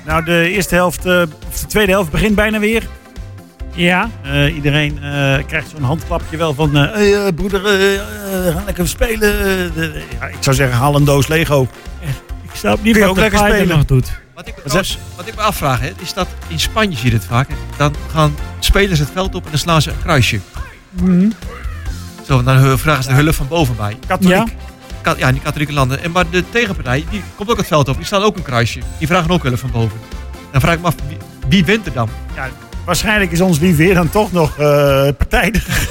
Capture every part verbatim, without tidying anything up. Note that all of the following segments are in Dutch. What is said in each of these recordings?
Nou, de eerste helft, uh, of de tweede helft begint bijna weer. Ja. Uh, iedereen uh, krijgt zo'n handklapje wel van... Uh, hey, uh, broeder, uh, uh, gaan lekker spelen. Uh, de, ja, ik zou zeggen, haal een doos Lego. Ik snap niet Kun je wat ook de lekker Pride spelen. nog doet. Wat ik, trouwens, wat ik me afvraag, hè, is dat in Spanje zie je dit vaak. Hè? Dan gaan spelers het veld op en dan slaan ze een kruisje. Mm-hmm. Zo, dan vragen ze de hulp van boven bij. Katholiek. Ja. Ka- ja, in die katholieke landen. En maar de tegenpartij, die komt ook het veld op. Die staan ook een kruisje. Die vragen ook hulp van boven. Dan vraag ik me af, wie, wie wint er dan? Ja, waarschijnlijk is ons liefheer dan toch nog uh, partijdig.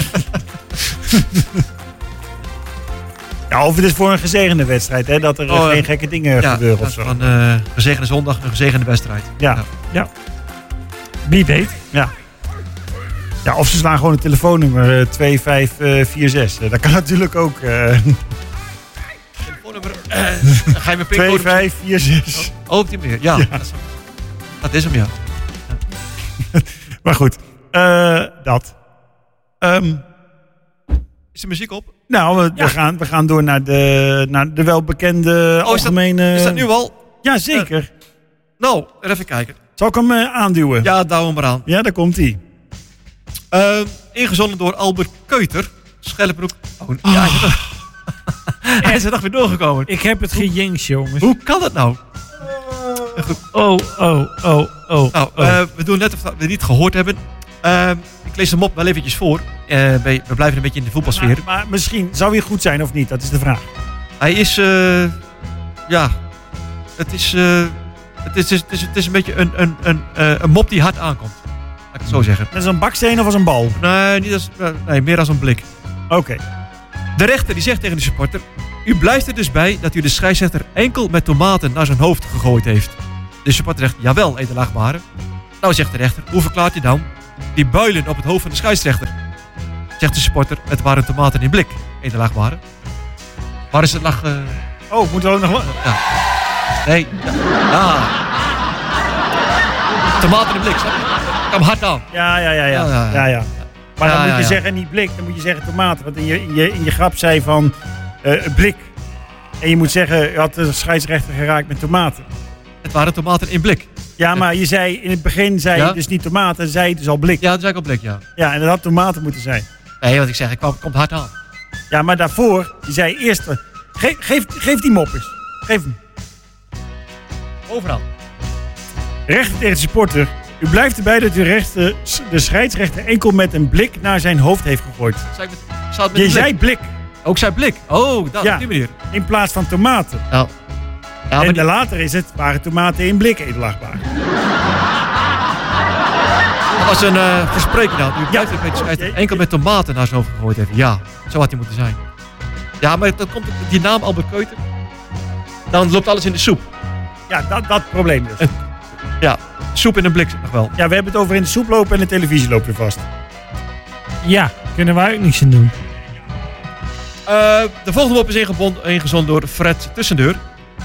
Ja, of het is voor een gezegende wedstrijd, hè, dat er uh, Oh, geen gekke dingen ja, gebeuren of zo. Van uh, gezegende zondag, een gezegende wedstrijd. Ja. Ja. Ja. Wie weet. Ja. Ja, of ze slaan gewoon het telefoonnummer uh, twee vijf vier zes. Uh, dat kan natuurlijk ook. Uh, Telefoonnummer, uh, ga je mijn pincode... twee vijf vier zes. Oh, op die meer. Ja, Ja. Dat, is, dat is hem, ja. Maar goed, uh, dat. Um, Is de muziek op? nou, we, Ja. we, gaan, we gaan door naar de, naar de welbekende Oh, is dat, algemene... is dat nu al? Ja, zeker. Nou, even kijken. Zal ik hem uh, aanduwen? Ja, douw hem maar aan. Ja, daar komt hij. Uh, ingezonden door Albert Keuter. Schellenbroek. Oh, ja, hij is er- hij is er nog weer doorgekomen. Ik heb het gejinx, jongens. Hoe kan dat nou? Oh, oh, oh, oh. Nou, oh. uh, we doen net of we het niet gehoord hebben. Uh, ik lees hem op wel eventjes voor. Uh, we, we blijven een beetje in de voetbalsfeer. Maar, maar misschien zou hij goed zijn of niet? Dat is de vraag. Hij is, uh, ja, het is, uh, het is, het is, het is een beetje een, een, een, uh, een mop die hard aankomt. Laat ik het zo zeggen. Met zo'n baksteen of als een bal? Nee, niet als, uh, nee meer als een blik. Oké. Okay. De rechter die zegt tegen de supporter: u blijft er dus bij dat u de scheidsrechter enkel met tomaten naar zijn hoofd gegooid heeft. De supporter zegt: jawel, edelachtbare. Nou, zegt de rechter: hoe verklaart u dan die builen op het hoofd van de scheidsrechter? Zegt de supporter: het waren tomaten in blik, edelachtbare. Waar is het lach? Uh... Oh, moeten we ook nog... Ja. Nee. Ja. Tomaten in blik, snap je? Kam hard aan. Ja, ja, ja, ja. Ja, ja, ja. ja, ja. Maar dan Ja, moet je ja, ja. zeggen niet blik, dan moet je zeggen tomaten. Want in je, in je, in je grap zei van uh, blik. En je moet zeggen, je had de scheidsrechter geraakt met tomaten. Het waren tomaten in blik. Ja, maar je zei in het begin zei Ja? je dus niet tomaten, zei je dus al blik. Ja, dat zei ik op blik, ja. Ja, en dat had tomaten moeten zijn. Nee, wat ik zeg, het kwam, komt hard aan. Ja, maar daarvoor, je zei eerst... uh, Geef, geef, geef die mop eens. Geef hem. Overal. Rechter tegen de supporter. U blijft erbij dat u rechter, de scheidsrechter enkel met een blik naar zijn hoofd heeft gegooid. Zei ik met, zou het met Je een blik? zei blik Ook zei blik. Oh, dat, Ja. op die manier. in plaats van tomaten. Ja. Ja, maar En die- later is het, waren tomaten in blik edelachtbaar. dat was een uh, verspreking dan. U blijft er met de scheidsrechter Ja. enkel met tomaten naar zijn hoofd gegooid heeft. Ja, zo had hij moeten zijn. Ja, maar dan komt die naam Albert Keuter. Dan loopt alles in de soep. Ja, dat, dat probleem dus. Ja, soep in een blik nog wel. Ja, we hebben het over in de soep lopen en de televisie loopt weer vast. Ja, kunnen wij ook niks aan doen. Uh, de volgende mop is ingebonden, ingezonden door Fred Tussendeur. Uh,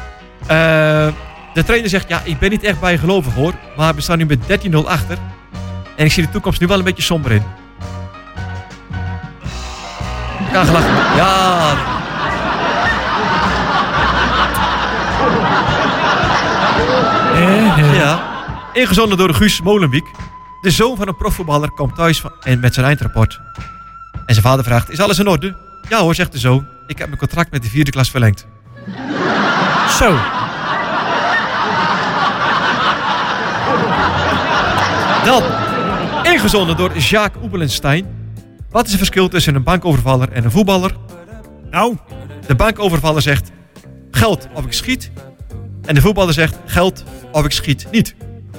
de trainer zegt, ja, ik ben niet echt bijgelovig hoor. Maar we staan nu met dertien nul achter. En ik zie de toekomst nu wel een beetje somber in. Ik kan gelachen. Ja. Eh, eh. Ja. Ingezonden door Guus Molenbeek. De zoon van een profvoetballer komt thuis van, en met zijn eindrapport. En zijn vader vraagt, is alles in orde? Ja hoor, zegt de zoon. Ik heb mijn contract met de vierde klas verlengd. Zo. Dan, ingezonden door Jacques Oebelenstein. Wat is het verschil tussen een bankovervaller en een voetballer? Nou, De bankovervaller zegt, geld of ik schiet. En de voetballer zegt, geld of ik schiet niet.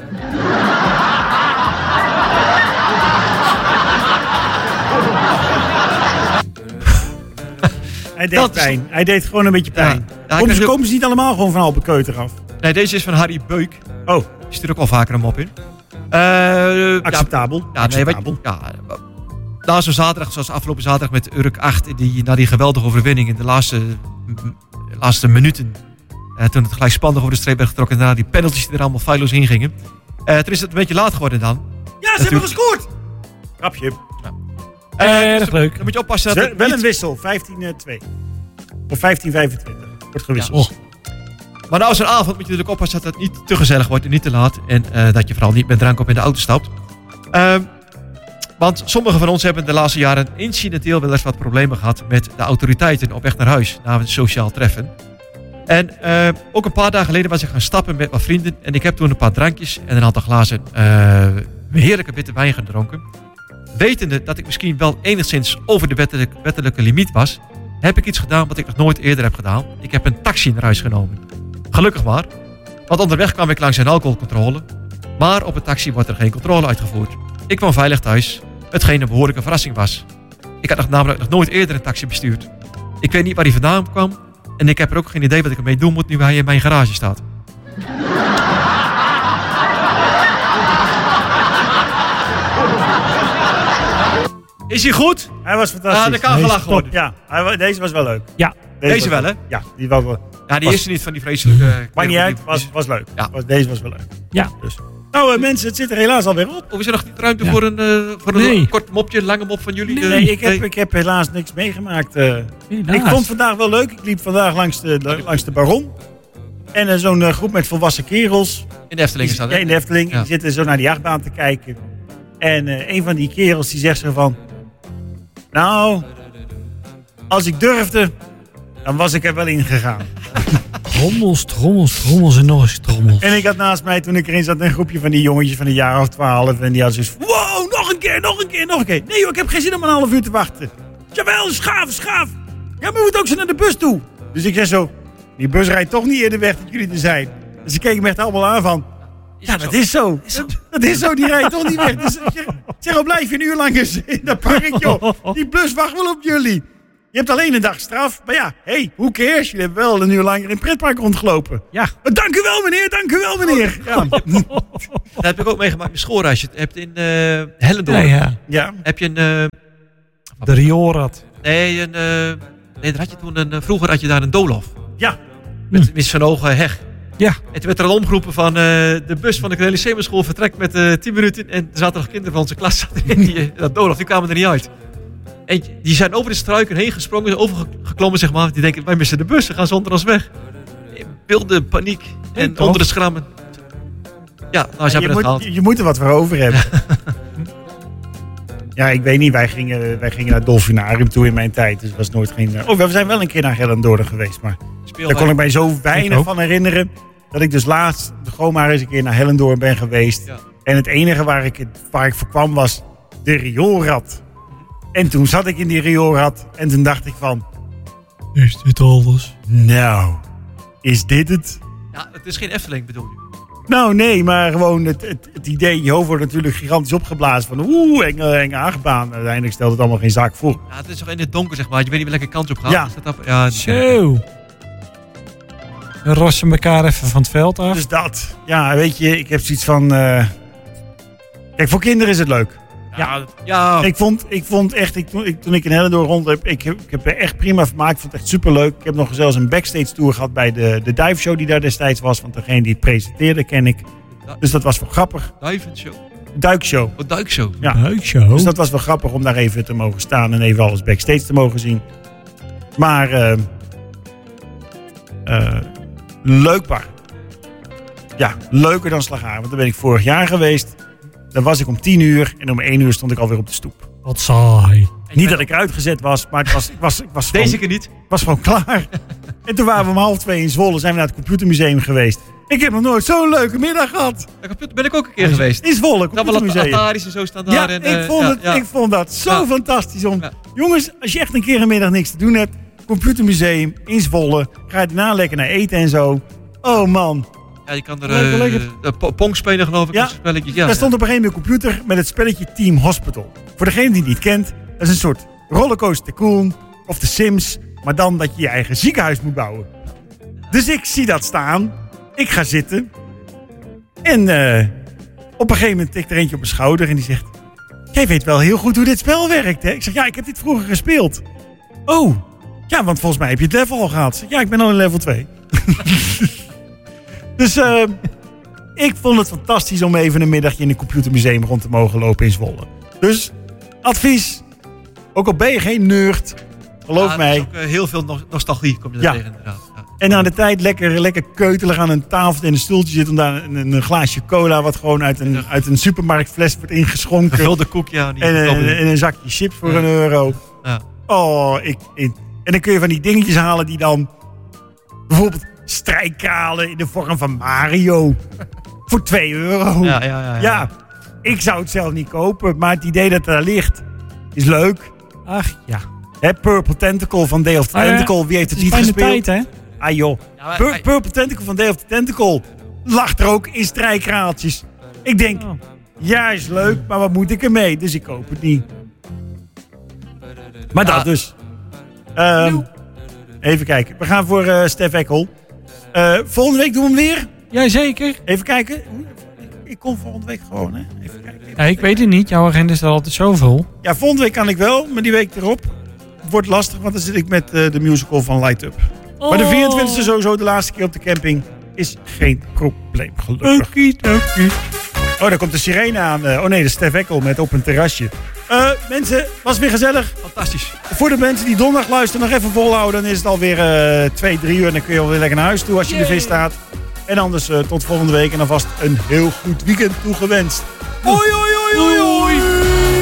hij deed Dat is- pijn. Hij deed gewoon een beetje pijn. Ja. Ja, ik komen, weet ze, ook- komen ze niet allemaal gewoon van Albert Keuter af? Nee, deze is van Harry Beuk. Oh, Die stuurt ook wel vaker een mop in. Uh, acceptabel. Ja, nee, weet acceptabel. je, ja, na zo'n zaterdag, zoals afgelopen zaterdag met Urk acht, die, na die geweldige overwinning in de laatste, m- laatste minuten, uh, toen het gelijk spannend over de streep werd getrokken en daarna die penalties die er allemaal feilloos in gingen. Uh, toen is het een beetje laat geworden dan. Ja, ze hebben gescoord! Grapje. Erg dus leuk. Dan moet je oppassen dat Ze, het wel niet- een wissel, vijftien twee. Of vijftien vijfentwintig. Wordt gewisseld. Oh. Maar nou zo'n avond moet je natuurlijk oppassen dat het niet te gezellig wordt en niet te laat. En uh, dat je vooral niet met drank op in de auto stapt. Uh, want sommigen van ons hebben de laatste jaren incidenteel wel eens wat problemen gehad met de autoriteiten op weg naar huis. Na een sociaal treffen. En uh, ook een paar dagen geleden was ik gaan stappen met wat vrienden. En ik heb toen een paar drankjes en een aantal glazen uh, heerlijke witte wijn gedronken. Wetende dat ik misschien wel enigszins over de wettelijke, wettelijke limiet was, heb ik iets gedaan wat ik nog nooit eerder heb gedaan. Ik heb een taxi naar huis genomen. Gelukkig maar, want onderweg kwam ik langs een alcoholcontrole. Maar op een taxi wordt er geen controle uitgevoerd. Ik kwam veilig thuis, hetgeen een behoorlijke verrassing was. Ik had nog, namelijk nog nooit eerder een taxi bestuurd. Ik weet niet waar hij vandaan kwam en ik heb er ook geen idee wat ik ermee doen moet nu hij in mijn garage staat. Is hij goed? Hij was fantastisch. Ah, de kavelaar gewoon. Ja, hij, wa- deze was wel leuk. Ja. Deze, Deze was wel, hè? Ja, die was wel. Ja, die Was- eerste niet van die vreselijke... Uh, Maakt niet uit, was, was leuk. Ja. Was, deze was wel leuk. Ja. Dus. Nou uh, mensen, het zit er helaas alweer op. Of is er nog niet ruimte Ja. voor een, uh, voor een Nee. kort mopje, een lange mop van jullie? Nee, Nee, ik heb, ik heb helaas niks meegemaakt. uh. Helaas. Ik vond het vandaag wel leuk. Ik liep vandaag langs de, de- langs de Baron. En uh, zo'n uh, groep met volwassen kerels. In de Efteling is dat, Ja, hè? in de Efteling. Ja. Die zitten zo naar die achtbaan te kijken. En uh, een van die kerels die zegt zo van... Nou, als ik durfde, dan was ik er wel in gegaan. Trommels, trommels, trommels en nog eens trommels. En ik had naast mij, toen ik erin zat, een groepje van die jongetjes van een jaar of twaalf. En die hadden zoiets van, wow, nog een keer, nog een keer, nog een keer. Nee joh, ik heb geen zin om een half uur te wachten. Jawel, schaaf, schaaf. Ja, maar we moeten ook zo naar de bus toe. Dus ik zeg zo, die bus rijdt toch niet eerder weg dat jullie er zijn. Dus ze keken me echt allemaal aan van, ja, dat is zo. Dat, dat is zo, die rijdt toch niet weg. Dus ik zeg, zeg, oh, blijf je een uur lang eens in dat park, joh. Die bus wacht wel op jullie. Je hebt alleen een dag straf. Maar ja, hé, hey, hoe cares? Jullie hebben wel een uur lang in het pretpark rondgelopen. Ja. Oh, dank u wel, meneer, dank u wel, meneer. Ja, Dat heb ik ook meegemaakt met schoolreis. Je hebt in uh, Hellendoorn. Ja, ja. ja. Heb je een... Uh, De rioolrad. nee, een, uh, nee, daar had je toen een, uh, vroeger had je daar een doolhof. ja. Met Miss Van Ogen Heg. Ja. En toen werd er al omgeroepen van uh, de bus van de Cornelis-Semelschool vertrekt met uh, tien minuten. En er zaten nog kinderen van onze klas zaten in die, uh, dat doolhof. Die kwamen er niet uit. En die zijn over de struiken heen gesprongen, overgeklommen zeg maar. Die denken, wij missen de bus, ze gaan zonder ons weg. Wilde paniek en toch? onder de schrammen. Ja, nou, ze je, hebben het moet, gehaald. je, je moet er wat voor over hebben. Ja, ik weet niet. Wij gingen, wij gingen naar het Dolfinarium toe in mijn tijd. Dus het was nooit geen... Oh, we zijn wel een keer naar Hellendoorn geweest. Maar daar kon ik mij zo weinig ook. van herinneren. Dat ik dus laatst gewoon maar eens een keer naar Hellendoorn ben geweest. Ja. En het enige waar ik, het- waar ik voor kwam was de rioolrad. En toen zat ik in die rioolrad. En toen dacht ik van... Is dit alles? Nou, is dit het? Ja, het is geen Efteling bedoel je. Nou, nee, maar gewoon het, het, het idee in je hoofd wordt natuurlijk gigantisch opgeblazen. Van oeh, enge, enge achtbaan. Uiteindelijk stelt het allemaal geen zaak voor. Ja, het is toch in het donker zeg maar. Je weet niet welke kant op gaat. Ja. Is dat op- ja, het is- Zo. We rossen elkaar even van het veld af. Dus dat. Ja, weet je, ik heb zoiets van... eh, Kijk, voor kinderen is het leuk. Ja, ja. Ik vond, ik vond echt, ik, toen, ik, toen ik in Hellendoorn rond heb, ik, heb- ik heb er echt prima vermaakt. Ik vond het echt superleuk. Ik heb nog zelfs een backstage tour gehad bij de, de dive show die daar destijds was. Want degene die het presenteerde ken ik. Dus dat was wel grappig. Duivenshow. Duikshow. Oh, duikshow. Ja. Buikshow. Dus dat was wel grappig om daar even te mogen staan en even alles backstage te mogen zien. Maar eh eh, leuk park. Ja, leuker dan Slagharen. Want daar ben ik vorig jaar geweest. Daar was ik om tien uur en om één uur stond ik alweer op de stoep. Wat saai. Niet dat ik eruit gezet was, maar het was, ik was, ik was, gewoon, Deze keer niet. ik was gewoon klaar. En toen waren we om half twee in Zwolle, zijn we naar het computermuseum geweest. Ik heb nog nooit zo'n leuke middag gehad. Ja, computer ben ik ook een keer geweest. In Zwolle, Dat wel wat computermuseum. Ataris en zo staan daar. Ja, en, ik, eh, vond ja, het, ja. ik vond dat zo Ja. fantastisch. Om, Ja. Jongens, als je echt een keer een middag niks te doen hebt, computermuseum in Zwolle, ga je daarna lekker naar eten en zo. Oh man, Ja, je kan er Lekker, eh, lekker. eh, po- Pong spelen geloof ik. Ja. Ja. Spelletjes. Ja, daar stond op een gegeven moment een computer met het spelletje Team Hospital. Voor degene die het niet kent, dat is een soort rollercoaster tycoon of The Sims, maar dan dat je je eigen ziekenhuis moet bouwen. Dus ik zie dat staan, ik ga zitten en eh, op een gegeven moment tikt er eentje op mijn schouder en die zegt: jij weet wel heel goed hoe dit spel werkt, hè? Ik zeg, ja, ik heb dit vroeger gespeeld. Oh, ja, want volgens mij heb je het level al gehad. Ik zeg, ja, ik ben al in level twee. Dus eh, ik vond het fantastisch om even een middagje in een computermuseum rond te mogen lopen in Zwolle. Dus, advies, ook al ben je geen nerd, geloof Ja, mij. Er is ook eh, heel veel no- nostalgie, kom je Ja. daar tegen inderdaad. Ja. En aan de tijd lekker, lekker keutelig aan een tafel in een stoeltje zitten. Om daar een, een glaasje cola wat gewoon uit een, uit een supermarktfles wordt ingeschonken. Gevulde koekje aan. En, en, en een zakje chips voor Ja. een euro. Ja. Oh, ik, ik... En dan kun je van die dingetjes halen die dan... Bijvoorbeeld strijkkralen in de vorm van Mario. Voor twee euro. Ja, ja, ja, ja. Ja, ik zou het zelf niet kopen. Maar het idee dat het daar ligt, is leuk. Ach ja. Hè, Purple Tentacle van Day of the Ah, ja. Tentacle. Wie heeft het Het is niet fijne gespeeld? tijd, hè? Ah joh. Ja, maar- Pur- maar- Purple Tentacle van Day of the Tentacle lag er ook in strijkkraaltjes. Ik denk, Oh. ja is leuk, maar wat moet ik ermee? Dus ik koop het niet. Maar Ja. dat dus. Ehm, even kijken. We gaan voor eh Stef Eckel. Eh, volgende week doen we hem weer. Jazeker. Even kijken. Ik, ik kom volgende week gewoon, hè. Even kijken. Ja, ik weet het niet. Jouw agenda is er altijd zo vol. Ja, volgende week kan ik wel, maar die week erop wordt lastig, want dan zit ik met eh, de musical van Light Up. Maar de vierentwintigste sowieso de laatste keer op de camping is geen probleem, gelukkig. Okidoki. Oh, daar komt de sirene aan. Eh, oh nee, de Stef Eckel met op een terrasje. Eh, mensen, was weer gezellig. Fantastisch. Voor de mensen die donderdag luisteren, nog even volhouden. Dan is het alweer eh twee, drie uur en dan kun je alweer lekker naar huis toe als je in de vis staat. En anders eh, tot volgende week en alvast een heel goed weekend toegewenst. Hoi, hoi, hoi, hoi, hoi.